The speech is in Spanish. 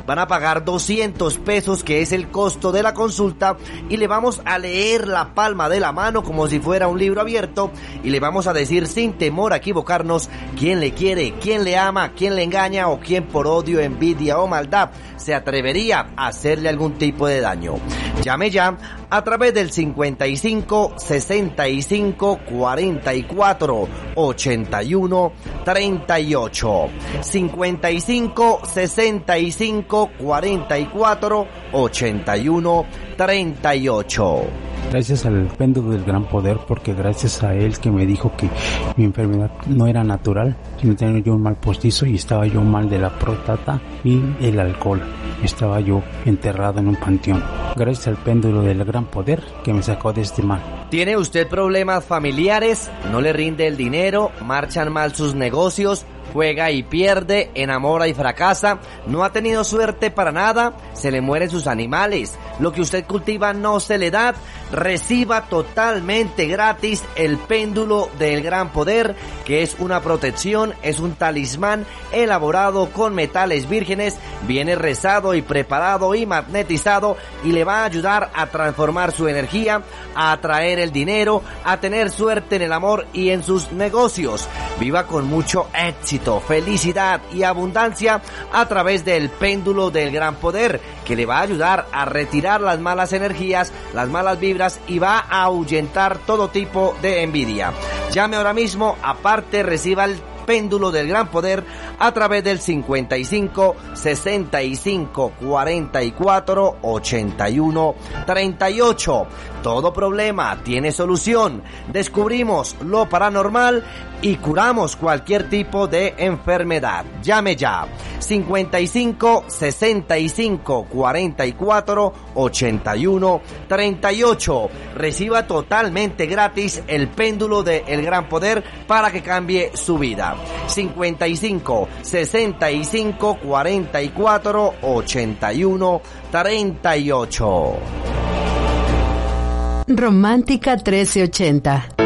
van a pagar 200 pesos, que es el costo de la consulta, y le vamos a leer la palma de la mano como si fuera un libro abierto, y le vamos a decir sin temor a equivocarnos quién le quiere, quién le ama, quién le engaña o quién por odio, envidia o maldad se atrevería a hacerle algún tipo de daño. Llame ya a través del 55 65 44 81 38. 55 65 44 81 38. Gracias al péndulo del gran poder, porque gracias a él que me dijo que mi enfermedad no era natural, sino tenía yo un mal postizo y estaba yo mal de la próstata y el alcohol. Estaba yo enterrado en un panteón. Gracias al péndulo del gran poder que me sacó de este mal. ¿Tiene usted problemas familiares? ¿No le rinde el dinero? ¿Marchan mal sus negocios? ¿Juega y pierde? ¿Enamora y fracasa? ¿No ha tenido suerte para nada? ¿Se le mueren sus animales? ¿Lo que usted cultiva no se le da? Reciba totalmente gratis el péndulo del gran poder, que es una protección, es un talismán elaborado con metales vírgenes, viene rezado y preparado y magnetizado, y le va a ayudar a transformar su energía, a atraer el dinero, a tener suerte en el amor y en sus negocios. Viva con mucho éxito, felicidad y abundancia a través del péndulo del gran poder, que le va a ayudar a retirar las malas energías, las malas vibras, y va a ahuyentar todo tipo de envidia. Llame ahora mismo, aparte reciba el péndulo del gran poder a través del 55 65 44 81 38. Todo problema tiene solución. Descubrimos lo paranormal y curamos cualquier tipo de enfermedad. Llame ya. 55 65 44 81 38. Reciba totalmente gratis el péndulo del gran poder para que cambie su vida. 55 65 44 81 38. Romántica 1380.